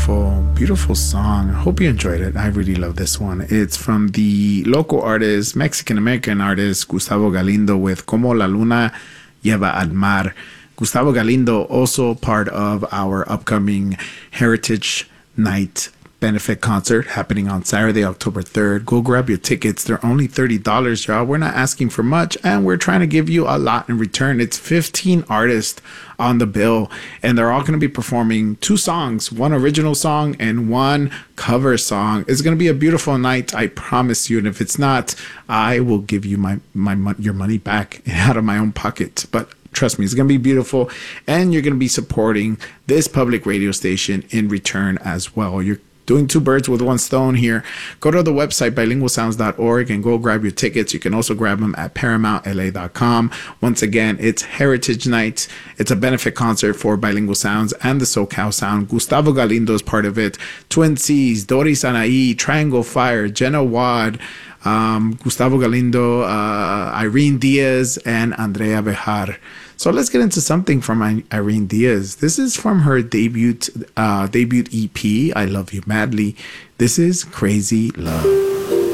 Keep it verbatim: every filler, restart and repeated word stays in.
beautiful, beautiful song. I hope you enjoyed it. I really love this one. It's from the local artist, Mexican-American artist, Gustavo Galindo with Como la Luna Lleva al Mar. Gustavo Galindo, also part of our upcoming Heritage Night benefit concert happening on Saturday, October third. Go grab your tickets. They're only thirty dollars, y'all. We're not asking for much, and we're trying to give you a lot in return. It's fifteen artists on the bill, and they're all going to be performing two songs, one original song and one cover song. It's going to be a beautiful night, I promise you. And if it's not, I will give you my, my your money back out of my own pocket. But trust me, it's going to be beautiful, and you're going to be supporting this public radio station in return as well. You're doing two birds with one stone here. Go to the website, bilingual sounds dot org, and go grab your tickets. You can also grab them at paramount l a dot com. Once again, it's Heritage Night. It's a benefit concert for Bilingual Sounds and the SoCal Sound. Gustavo Galindo is part of it. Twin C's, Doris Anaí, Triangle Fire, Jenna Wad, um, Gustavo Galindo, uh, Irene Diaz, and Andrea Bejar. So let's get into something from Irene Diaz. This is from her debut uh, debut E P, I Love You Madly. This is Crazy Love.